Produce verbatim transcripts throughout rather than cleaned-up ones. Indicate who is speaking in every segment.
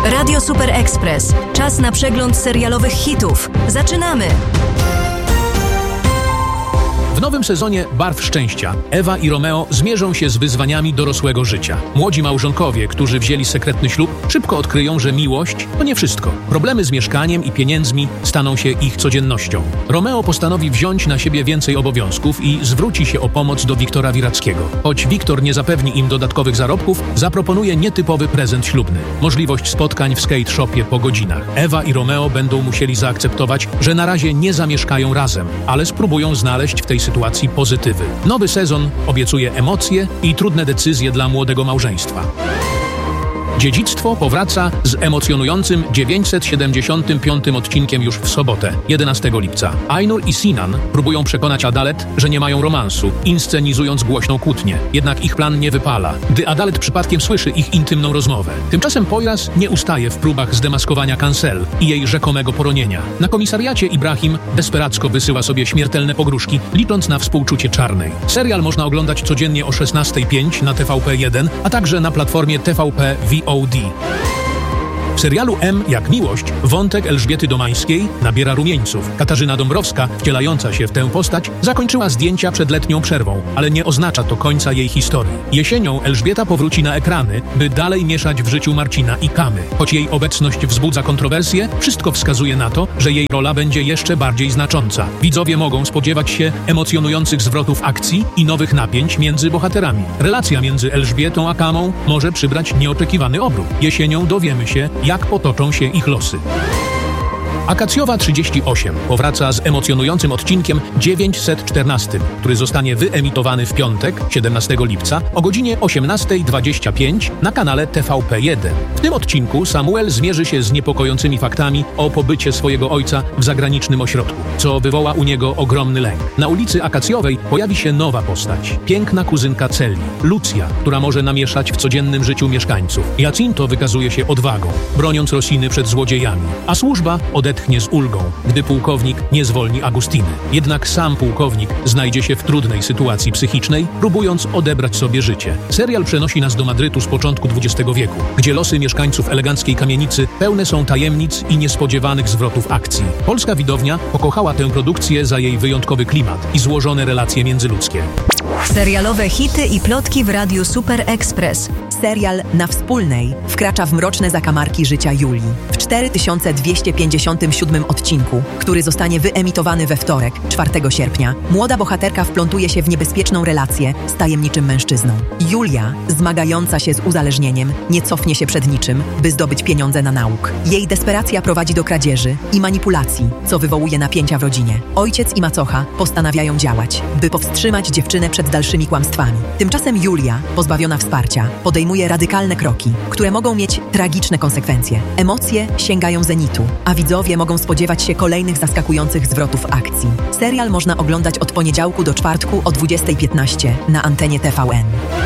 Speaker 1: Radio Super Express. Czas na przegląd serialowych hitów. Zaczynamy!
Speaker 2: W nowym sezonie Barw Szczęścia Ewa i Romeo zmierzą się z wyzwaniami dorosłego życia. Młodzi małżonkowie, którzy wzięli sekretny ślub, szybko odkryją, że miłość to nie wszystko. Problemy z mieszkaniem i pieniędzmi staną się ich codziennością. Romeo postanowi wziąć na siebie więcej obowiązków i zwróci się o pomoc do Wiktora Wirackiego. Choć Wiktor nie zapewni im dodatkowych zarobków, zaproponuje nietypowy prezent ślubny. Możliwość spotkań w skate shopie po godzinach. Ewa i Romeo będą musieli zaakceptować, że na razie nie zamieszkają razem, ale spróbują znaleźć w tej sytuacji pozytywy. Nowy sezon obiecuje emocje i trudne decyzje dla młodego małżeństwa. Dziedzictwo powraca z emocjonującym dziewięćset siedemdziesiątym piątym odcinkiem już w sobotę, jedenastego lipca. Ainur i Sinan próbują przekonać Adalet, że nie mają romansu, inscenizując głośną kłótnię. Jednak ich plan nie wypala, gdy Adalet przypadkiem słyszy ich intymną rozmowę. Tymczasem Poyraz nie ustaje w próbach zdemaskowania Cancel i jej rzekomego poronienia. Na komisariacie Ibrahim desperacko wysyła sobie śmiertelne pogróżki, licząc na współczucie Czarnej. Serial można oglądać codziennie o szesnastej zero pięć na T V P jeden, a także na platformie T V P V O D. W serialu M jak miłość wątek Elżbiety Domańskiej nabiera rumieńców. Katarzyna Dąbrowska, wcielająca się w tę postać, zakończyła zdjęcia przed letnią przerwą, ale nie oznacza to końca jej historii. Jesienią Elżbieta powróci na ekrany, by dalej mieszać w życiu Marcina i Kamy. Choć jej obecność wzbudza kontrowersje, wszystko wskazuje na to, że jej rola będzie jeszcze bardziej znacząca. Widzowie mogą spodziewać się emocjonujących zwrotów akcji i nowych napięć między bohaterami. Relacja między Elżbietą a Kamą może przybrać nieoczekiwany obrót. Jesienią dowiemy się, jak potoczą się ich losy. Akacjowa trzydzieści osiem powraca z emocjonującym odcinkiem dziewięćset czternaście, który zostanie wyemitowany w piątek, siedemnastego lipca o godzinie osiemnastej dwadzieścia pięć na kanale T V P jeden. W tym odcinku Samuel zmierzy się z niepokojącymi faktami o pobycie swojego ojca w zagranicznym ośrodku, co wywoła u niego ogromny lęk. Na ulicy Akacjowej pojawi się nowa postać, piękna kuzynka Celi, Lucja, która może namieszać w codziennym życiu mieszkańców. Jacinto wykazuje się odwagą, broniąc Rosiny przed złodziejami, a służba odetchnie z ulgą, gdy pułkownik nie zwolni Agustiny. Jednak sam pułkownik znajdzie się w trudnej sytuacji psychicznej, próbując odebrać sobie życie. Serial przenosi nas do Madrytu z początku dwudziestego wieku, gdzie losy mieszkańców eleganckiej kamienicy pełne są tajemnic i niespodziewanych zwrotów akcji. Polska widownia pokochała tę produkcję za jej wyjątkowy klimat i złożone relacje międzyludzkie.
Speaker 1: Serialowe hity i plotki w Radiu Super Express.
Speaker 3: Serial Na Wspólnej wkracza w mroczne zakamarki życia Julii. W cztery tysiące dwieście pięćdziesiątym siódmym odcinku, który zostanie wyemitowany we wtorek, czwartego sierpnia, młoda bohaterka wplątuje się w niebezpieczną relację z tajemniczym mężczyzną. Julia, zmagająca się z uzależnieniem, nie cofnie się przed niczym, by zdobyć pieniądze na nauk. Jej desperacja prowadzi do kradzieży i manipulacji, co wywołuje napięcia w rodzinie. Ojciec i macocha postanawiają działać, by powstrzymać dziewczynę przed dalszymi kłamstwami. Tymczasem Julia, pozbawiona wsparcia, podejmuje radykalne kroki, które mogą mieć tragiczne konsekwencje. Emocje sięgają zenitu, a widzowie mogą spodziewać się kolejnych zaskakujących zwrotów akcji. Serial można oglądać od poniedziałku do czwartku o dwudziestej piętnaście na antenie T V N.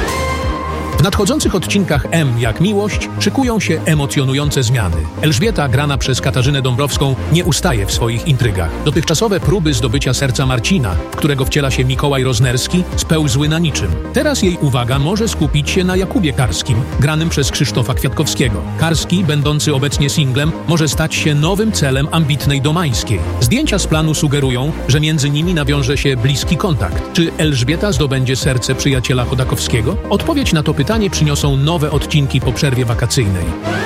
Speaker 2: W nadchodzących odcinkach M jak miłość szykują się emocjonujące zmiany. Elżbieta, grana przez Katarzynę Dąbrowską, nie ustaje w swoich intrygach. Dotychczasowe próby zdobycia serca Marcina, w którego wciela się Mikołaj Roznerski, spełzły na niczym. Teraz jej uwaga może skupić się na Jakubie Karskim, granym przez Krzysztofa Kwiatkowskiego. Karski, będący obecnie singlem, może stać się nowym celem ambitnej Domańskiej. Zdjęcia z planu sugerują, że między nimi nawiąże się bliski kontakt. Czy Elżbieta zdobędzie serce przyjaciela Chodakowskiego? Odpowiedź na to pytanie przyniosą nowe odcinki po przerwie wakacyjnej.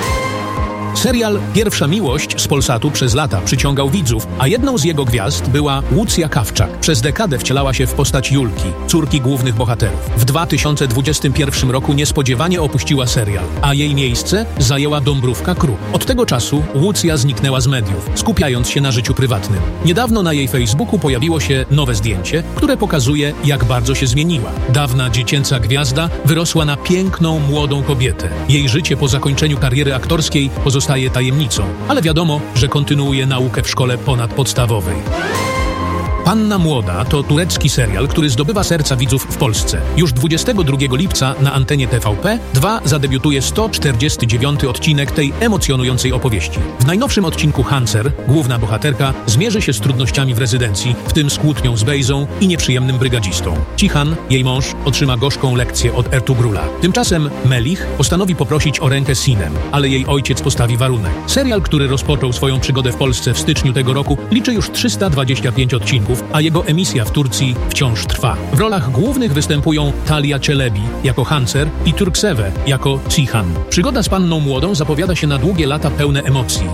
Speaker 2: Serial Pierwsza miłość z Polsatu przez lata przyciągał widzów, a jedną z jego gwiazd była Łucja Kawczak. Przez dekadę wcielała się w postać Julki, córki głównych bohaterów. W dwa tysiące dwudziestym pierwszym roku niespodziewanie opuściła serial, a jej miejsce zajęła Dąbrówka Kruk. Od tego czasu Łucja zniknęła z mediów, skupiając się na życiu prywatnym. Niedawno na jej Facebooku pojawiło się nowe zdjęcie, które pokazuje, jak bardzo się zmieniła. Dawna dziecięca gwiazda wyrosła na piękną, młodą kobietę. Jej życie po zakończeniu kariery aktorskiej pozostaje tajemnicą, ale wiadomo, że kontynuuje naukę w szkole ponadpodstawowej. Panna Młoda to turecki serial, który zdobywa serca widzów w Polsce. Już dwudziestego drugiego lipca na antenie T V P dwa zadebiutuje sto czterdziesty dziewiąty odcinek tej emocjonującej opowieści. W najnowszym odcinku Hancer, główna bohaterka, zmierzy się z trudnościami w rezydencji, w tym z kłótnią z Bejzą i nieprzyjemnym brygadzistą. Cihan, jej mąż, otrzyma gorzką lekcję od Ertugrula. Tymczasem Melich postanowi poprosić o rękę Sinem, ale jej ojciec postawi warunek. Serial, który rozpoczął swoją przygodę w Polsce w styczniu tego roku, liczy już trzysta dwadzieścia pięć odcinków, a jego emisja w Turcji wciąż trwa. W rolach głównych występują Talia Çelebi jako Hancer i Turkseve jako Cihan. Przygoda z Panną Młodą zapowiada się na długie lata pełne emocji.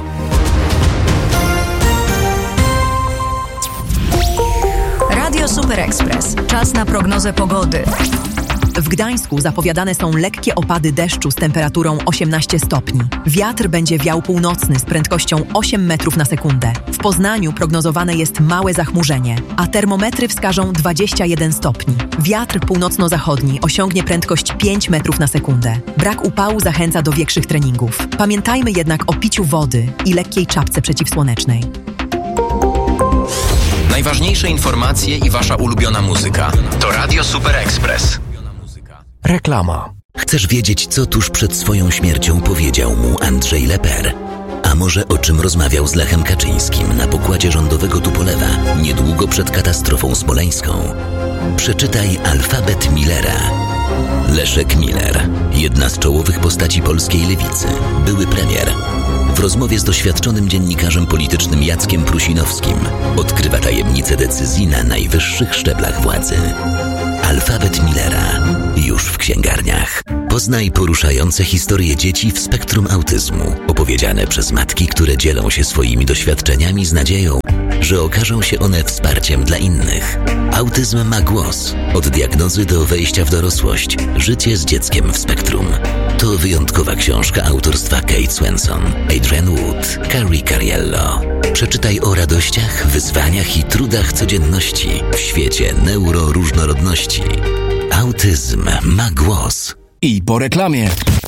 Speaker 1: Radio Super Express. Czas na prognozę pogody.
Speaker 3: W Gdańsku zapowiadane są lekkie opady deszczu z temperaturą osiemnaście stopni. Wiatr będzie wiał północny z prędkością osiem metrów na sekundę. W Poznaniu prognozowane jest małe zachmurzenie, a termometry wskażą dwadzieścia jeden stopni. Wiatr północno-zachodni osiągnie prędkość pięć metrów na sekundę. Brak upału zachęca do większych treningów. Pamiętajmy jednak o piciu wody i lekkiej czapce przeciwsłonecznej.
Speaker 4: Najważniejsze informacje i wasza ulubiona muzyka to Radio Super Express.
Speaker 5: Reklama.
Speaker 6: Chcesz wiedzieć, co tuż przed swoją śmiercią powiedział mu Andrzej Leper? A może o czym rozmawiał z Lechem Kaczyńskim na pokładzie rządowego Tupolewa niedługo przed katastrofą smoleńską? Przeczytaj Alfabet Millera. Leszek Miller, jedna z czołowych postaci polskiej lewicy, były premier. W rozmowie z doświadczonym dziennikarzem politycznym Jackiem Prusinowskim odkrywa tajemnice decyzji na najwyższych szczeblach władzy. Alfabet Millera już w księgarniach. Poznaj poruszające historie dzieci w spektrum autyzmu, opowiedziane przez matki, które dzielą się swoimi doświadczeniami z nadzieją, że okażą się one wsparciem dla innych. Autyzm ma głos. Od diagnozy do wejścia w dorosłość. Życie z dzieckiem w spektrum. To wyjątkowa książka autorstwa Kate Swenson, Adrian Wood, Carrie Cariello. Przeczytaj o radościach, wyzwaniach i trudach codzienności w świecie neuroróżnorodności. Autyzm ma głos.
Speaker 5: I po reklamie.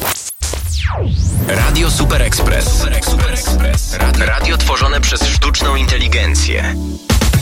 Speaker 4: Radio Super Express. Radio tworzone przez sztuczną inteligencję.